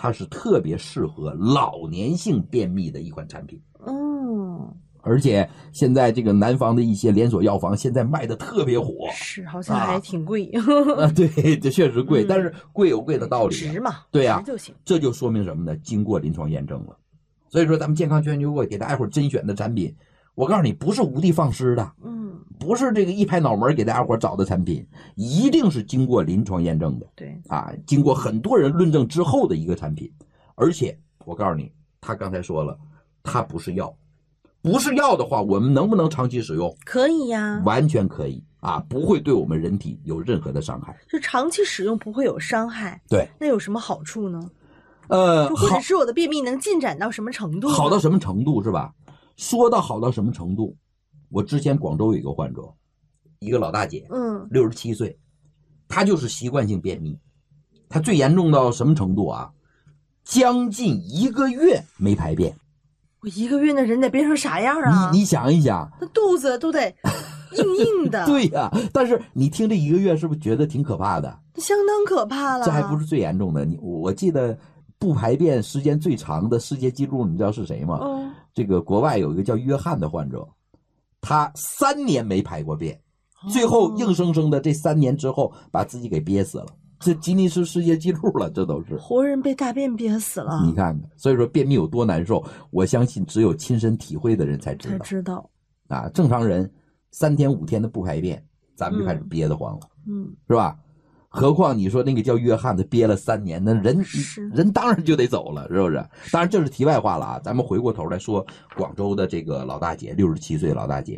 它是特别适合老年性便秘的一款产品。而且现在这个南方的一些连锁药房现在卖的特别火， 是好像还挺贵。 对，这确实贵，但是贵有贵的道理， 值嘛， 对呀， 值就行。 这就说明什么呢？经过临床验证了。所以说咱们健康全球会给大家伙甄选的产品，我告诉你不是无的放矢的，不是这个一拍脑门给大家伙找的产品，一定是经过临床验证的， 对啊，经过很多人论证之后的一个产品。而且我告诉你，他刚才说了，它不是药。不是药的话，我们能不能长期使用？ 可以呀， 完全可以啊，不会对我们人体有任何的伤害。 就长期使用不会有伤害。 对， 那有什么好处呢？或者是我的便秘能进展到什么程度？ 好到什么程度是吧？说到好到什么程度，我之前广州有一个患者，一个老大姐，67岁，她就是习惯性便秘，她最严重到什么程度啊？将近1个月没排便。 我1个月那人得变成啥样啊？ 你想一想， 那肚子都得硬硬的。 对呀，但是你听这1个月是不是觉得挺可怕的？ 相当可怕了。 这还不是最严重的，我记得不排便时间最长的世界纪录，你知道是谁吗？这个国外有一个叫约翰的患者，他3年没排过便，最后硬生生的这3年之后把自己给憋死了。这吉尼斯世界纪录了，这都是活人被大便憋死了。 你看看，所以说便秘有多难受，我相信只有亲身体会的人才知道。啊，正常人3天5天的不排便，咱们就开始憋得慌了，是吧？何况你说那个叫约翰的憋了3年，那人当然就得走了，是不是？当然这是题外话了啊，咱们回过头来说广州的这个老大姐，67岁老大姐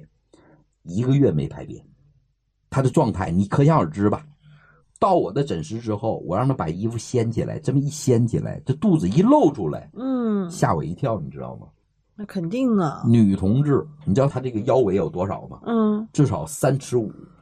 ，1个月没排便，她的状态你可想而知吧？到我的诊室之后，我让她把衣服掀起来，这么一掀起来，这肚子一露出来，吓我一跳，你知道吗？ 那肯定啊。 女同志，你知道她这个腰围有多少吗？至少3尺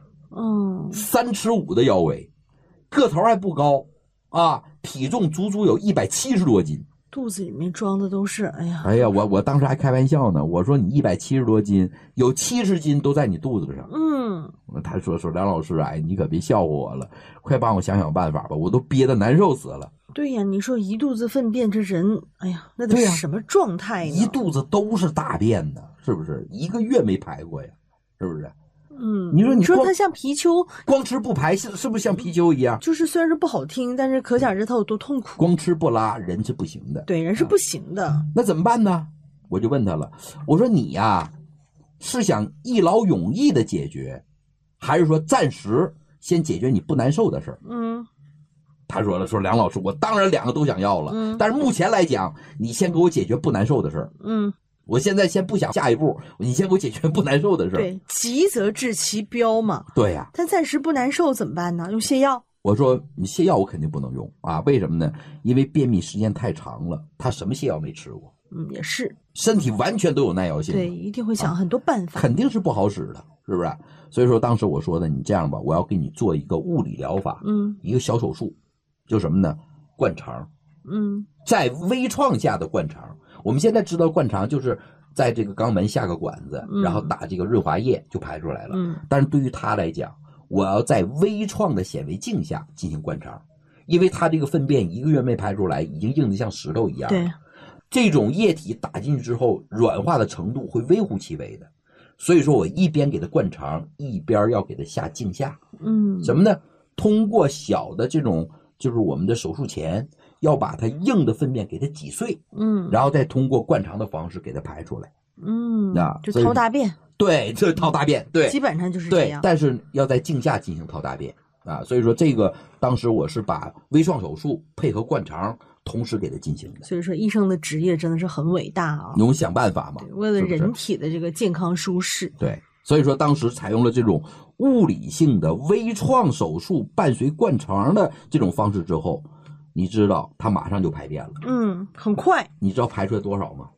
5。3尺5的腰围，个头还不高啊，体重足足有170多斤。 肚子里面装的都是，哎呀， 我当时还开玩笑呢，我说你170多斤，有70斤都在你肚子上。他说梁老师，你可别笑话我了，快帮我想想办法吧，我都憋得难受死了。 对呀，你说一肚子粪便，这人，哎呀，那得什么状态呢？ 一肚子都是大便呢，是不是？1个月没排过呀，是不是？你说他像皮丘， 光吃不排是不是像皮丘一样？ 就是虽然说不好听，但是可想而知他有多痛苦。 光吃不拉，人是不行的。 对，人是不行的。 那怎么办呢？我就问他了，我说你呀，是想一劳永逸的解决，还是说暂时先解决你不难受的事儿？他说梁老师，我当然2个都想要了，但是目前来讲，你先给我解决不难受的事儿。我现在先不想下一步，你先给我解决不难受的事儿。 对，急则治其标嘛。 对呀， 但暂时不难受怎么办呢？用泻药。 我说你泻药我肯定不能用啊，为什么呢？因为便秘时间太长了，他什么泻药没吃过。 也是， 身体完全都有耐药性。 对，一定会想很多办法。 肯定是不好使的，是不是？所以说当时我说的，你这样吧，我要给你做一个物理疗法，一个小手术，就什么呢？灌肠。在微创下的灌肠。我们现在知道灌肠就是在这个肛门下个管子，然后打这个润滑液就排出来了。但是对于他来讲，我要在微创的显微镜下进行灌肠，因为他这个粪便1个月没排出来，已经硬得像石头一样。 对， 这种液体打进去之后，软化的程度会微乎其微的。所以说我一边给他灌肠，一边要给他下镜下。什么呢？通过小的这种，就是我们的手术钳，要把它硬的粪便给它挤碎，然后再通过灌肠的方式给它排出来， 就掏大便。 对，这掏大便，对， 基本上就是这样。 对，但是要在镜下进行掏大便啊，所以说这个当时我是把微创手术配合灌肠同时给它进行的。 所以说医生的职业真的是很伟大啊， 你想办法嘛， 为了人体的这个健康舒适。 对，所以说当时采用了这种物理性的微创手术伴随灌肠的这种方式之后，你知道他马上就排便了。 很快。 你知道排出来多少吗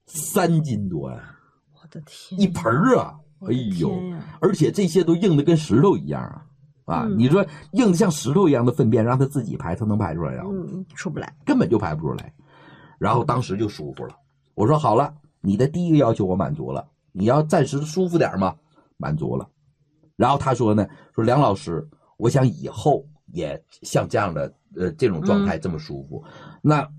？3斤多呀！ 我的天， 一盆啊！哎呦，而且这些都硬的跟石头一样啊！你说硬的像石头一样的粪便，让他自己排，他能排出来呀？ 出不来， 根本就排不出来。然后当时就舒服了。我说好了，你的第一个要求我满足了，你要暂时舒服点吗？满足了。然后他说呢，说梁老师，我想以后也像这样的这种状态这么舒服。那